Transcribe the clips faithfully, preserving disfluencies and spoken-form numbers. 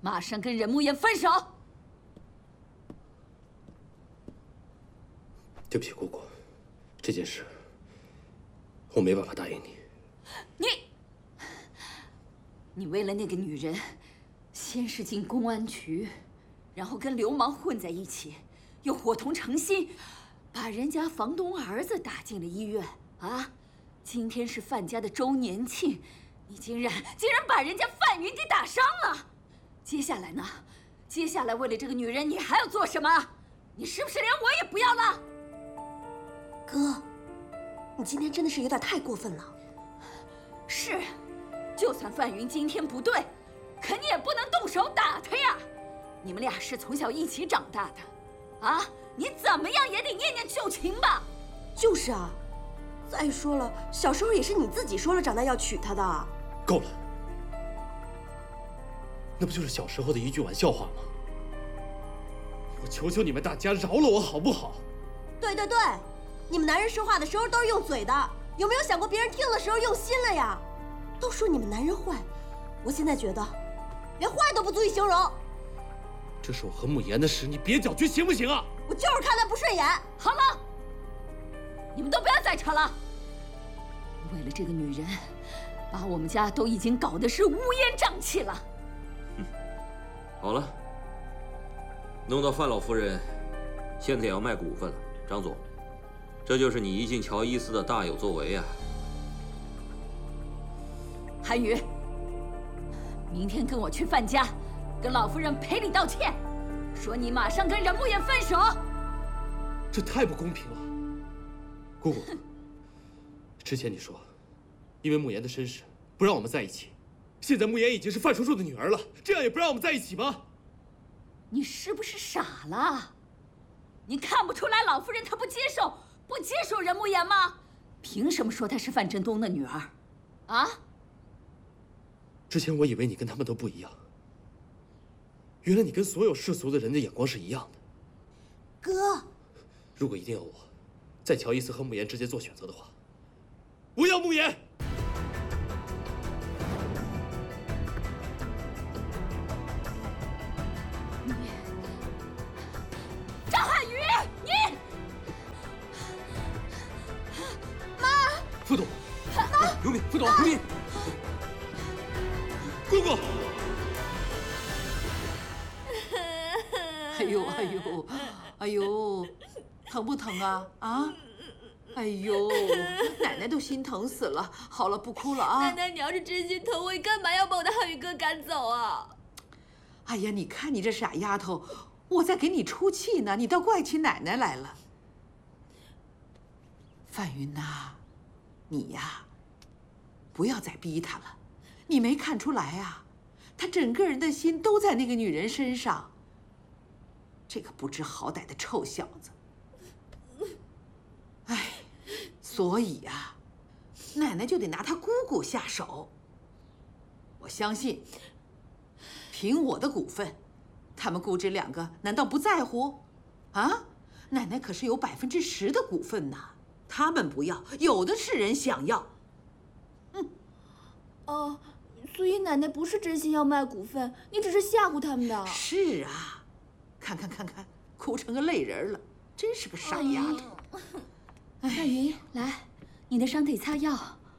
马上跟任慕言分手。 对不起，姑姑，这件事我没办法答应你。 你，你为了那个女人，先是进公安局，然后跟流氓混在一起，又伙同成心，把人家房东儿子打进了医院啊！今天是范家的周年庆，你竟然竟然把人家范云给打伤了。接下来呢？接下来为了这个女人，你还要做什么？你是不是连我也不要了？ 哥，你今天真的是有点太过分了。 是，就算范云今天不对，可你也不能动手打他呀！你们俩是从小一起长大的，啊，你怎么样也得念念旧情吧？ 就是啊，再说了，小时候也是你自己说了长大要娶她的。 够了，那不就是小时候的一句玩笑话吗？我求求你们大家饶了我好不好？ 对对对，你们男人说话的时候都是用嘴的，有没有想过别人听的时候用心了呀？都说你们男人坏，我现在觉得连坏都不足以形容。 这是我和慕言的事，你别搅局行不行啊？ 我就是看他不顺眼。 好了，你们都不要再扯了。为了这个女人，把我们家都已经搞得是乌烟瘴气了。 嗯，好了，弄到范老夫人现在也要卖股份了，张总，这就是你一进乔伊斯的大有作为啊！ 韩宇，明天跟我去范家，跟老夫人赔礼道歉，说你马上跟任慕言分手。 这太不公平了，姑姑。之前你说，因为慕言的身世不让我们在一起，现在慕言已经是范叔叔的女儿了，这样也不让我们在一起吗？ 你是不是傻了？你看不出来老夫人她不接受不接受任慕言吗？凭什么说她是范振东的女儿？啊？ 之前我以为你跟他们都不一样，原来你跟所有世俗的人的眼光是一样的。 哥， 如果一定要我在乔伊斯和慕言之间做选择的话，我要慕言。 张涵予，你妈， 副总， 刘敏， 副总，刘敏，姑姑。 哎呦哎呦，哎呦，疼不疼啊？啊？哎呦，奶奶都心疼死了。好了，不哭了啊。 奶奶，你要是真心疼我，你干嘛要把我的汉宇哥赶走啊？ 哎呀，你看你这傻丫头，我在给你出气呢，你倒怪起奶奶来了。范云呐，你呀，不要再逼他了。你没看出来啊？他整个人的心都在那个女人身上。这个不知好歹的臭小子。哎，所以呀，奶奶就得拿他姑姑下手。我相信，凭我的股份，他们姑侄两个难道不在乎？啊，奶奶可是有百分之十的股份呢，他们不要，有的是人想要。 嗯，哦，所以奶奶不是真心要卖股份，你只是吓唬他们的。 是啊，看看看看，哭成个泪人了，真是个傻丫头。 范云，来，你的伤得擦药。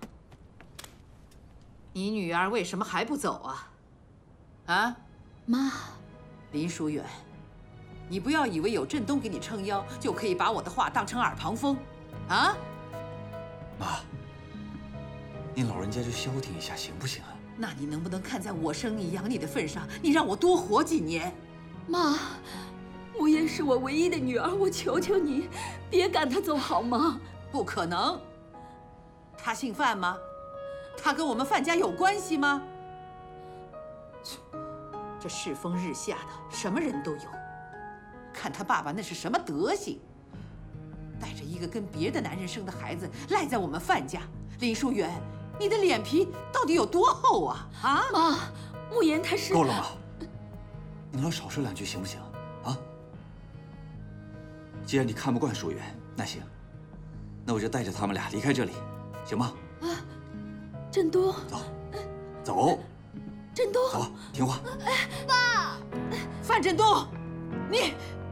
你女儿为什么还不走啊？啊， 妈， 林淑远，你不要以为有振东给你撑腰，就可以把我的话当成耳旁风，啊？ 妈，您老人家就消停一下行不行啊？ 那你能不能看在我生你养你的份上，你让我多活几年？ 妈，慕言是我唯一的女儿，我求求你，别赶她走好吗？ 不可能。她姓范吗？她跟我们范家有关系吗？这世风日下的，什么人都有。看他爸爸那是什么德行，带着一个跟别的男人生的孩子赖在我们范家。林淑媛，你的脸皮到底有多厚啊？啊！ 妈，慕言他是…… 够了妈，你能少说两句行不行？啊？既然你看不惯淑媛，那行，那我就带着他们俩离开这里，行吗？ 啊，振东， 走，走。 振东， 好，听话。 爸， 范振东，你